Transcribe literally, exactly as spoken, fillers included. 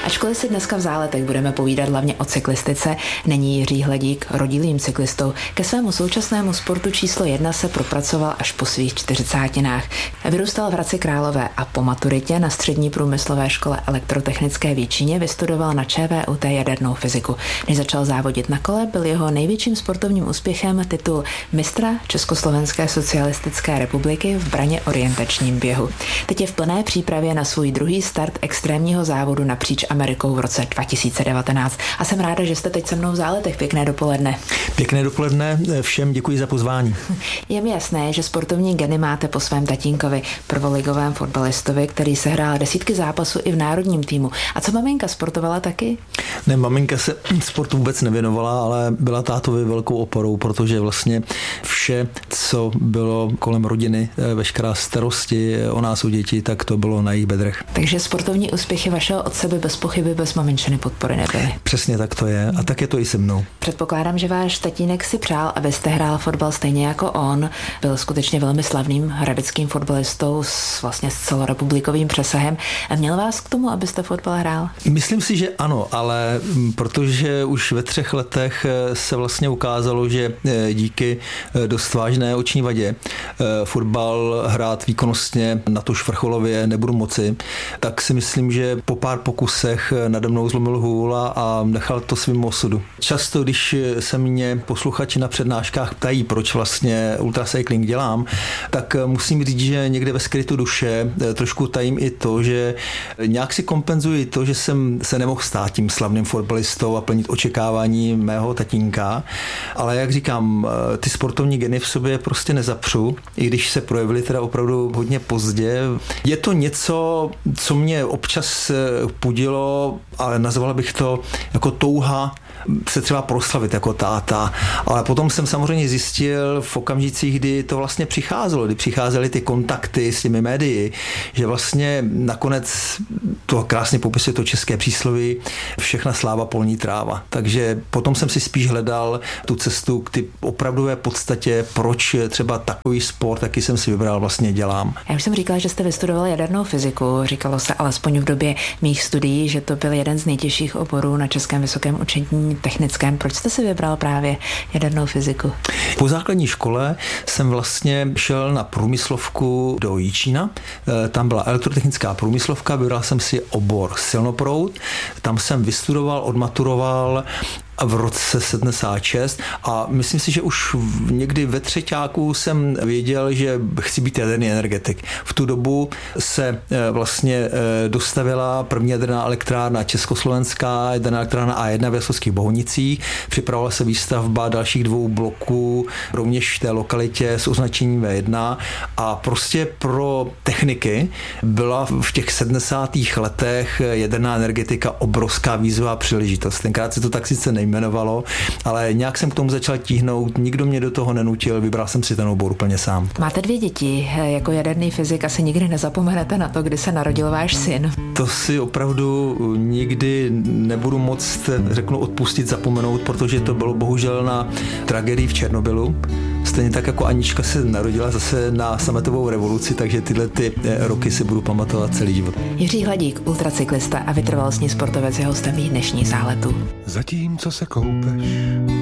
Ačkoliv si dneska v Záletech budeme povídat hlavně o cyklistice, není Jiří Hladík rodilým cyklistou. Ke svému současnému sportu číslo jedna se propracoval až po svých čtyřicátinách. Vyrůstal v Hradci Králové a po maturitě na střední průmyslové škole elektrotechnické v Jičíně vystudoval na ČVUT jadernou fyziku. Než začal závodit na kole, byl jeho největším sportovním úspěchem titul mistra Československé socialistické republiky v braně orientačním běhu. Teď je v plné přípravě na svůj druhý start extrémního závodu napříč Amerikou v roce dva tisíce devatenáct. A jsem ráda, že jste teď se mnou v Záletech. Pěkné dopoledne. Pěkné dopoledne, všem děkuji za pozvání. Je mi jasné, že sportovní geny máte po svém tatínkovi, prvoligovém fotbalistovi, který sehrál desítky zápasů i v národním týmu. A co maminka, sportovala taky? Ne, maminka se sportu vůbec nevěnovala, ale byla tátovi velkou oporou, protože vlastně vše, co bylo kolem rodiny, veškerá starosti o nás, o děti, tak to bylo na jejich bedrech. Takže sportovní úspěchy vašeho otce by bez pochyby bez maminčiny podpory nebyly. Přesně tak to je a tak je to i se mnou. Předpokládám, že váš tatínek si přál, abyste hrál fotbal stejně jako on. Byl skutečně velmi slavným hradeckým fotbalistou s vlastně s celorepublikovým přesahem. A měl vás k tomu, abyste fotbal hrál? Myslím si, že ano, ale protože už ve třech letech se vlastně ukázalo, že díky dost vážné oční vadě fotbal hrát výkonnostně na to vrcholově nebudu moci, tak si myslím, že po pár pokusech nade mnou zlomil hůl a nechal to svým osudu. Často, když se mě posluchači na přednáškách ptají, proč vlastně ultracycling dělám, tak musím říct, že někde ve skrytu duše trošku tajím i to, že nějak si kompenzuji to, že jsem se nemohl stát tím slavným fotbalistou a plnit očekávání mého tatínka, ale jak říkám, ty sportovní geny v sobě prostě nezapřu, i když se projevily teda opravdu hodně pozdě. Je to něco, co mě občas pudilo, ale nazvala bych to jako touha se třeba proslavit jako táta, ale potom jsem samozřejmě zjistil v okamžicích, kdy to vlastně přicházelo, kdy přicházely ty kontakty s těmi médii, že vlastně nakonec to krásně popisuje to české přísloví, všechna sláva polní tráva. Takže potom jsem si spíš hledal tu cestu k ty opravdové podstatě, proč třeba takový sport, taky jsem si vybral, vlastně dělám. Já už jsem říkala, že jste vystudoval jadernou fyziku, říkalo se alespoň v době mých studií, že to byl jeden z nejtěžších oborů na Českém vysokém učení technickém. Proč jste si vybral právě jadernou fyziku? Po základní škole jsem vlastně šel na průmyslovku do Jičína. Tam byla elektrotechnická průmyslovka, vybral jsem si obor silnoproud. Tam jsem vystudoval, odmaturoval v roce sedmdesát šest a myslím si, že už někdy ve třeťáku jsem věděl, že chci být jaderný energetik. V tu dobu se vlastně dostavila první jaderná elektrárna československá, jaderná elektrárna A jedna v Jaslovských Bohunicích, připravovala se výstavba dalších dvou bloků, rovněž v té lokalitě s označením V jedna a prostě pro techniky byla v těch sedmdesátých letech jaderná energetika obrovská výzva a příležitost. Tenkrát se to tak sice nejmenovalo, jmenovalo, ale nějak jsem k tomu začal tíhnout, nikdo mě do toho nenutil, vybral jsem si ten obor úplně sám. Máte dvě děti, jako jaderný fyzik asi nikdy nezapomenete na to, kdy se narodil váš syn. To si opravdu nikdy nebudu moct, řeknu, odpustit, zapomenout, protože to bylo bohužel na tragédii v Černobylu. Stejně tak jako Anička se narodila zase na sametovou revoluci, takže tyhle ty roky si budu pamatovat celý život. Jiří Hladík, ultracyklista a vytrvalostní sportovec, je hostem dnešní Záletu. Zatímco se koupeš